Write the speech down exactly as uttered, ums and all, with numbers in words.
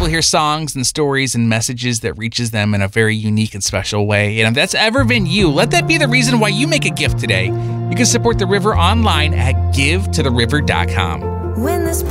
people hear songs and stories and messages that reaches them in a very unique and special way. And if that's ever been you, let that be the reason why you make a gift today. You can support The River online at give to the river dot com. When this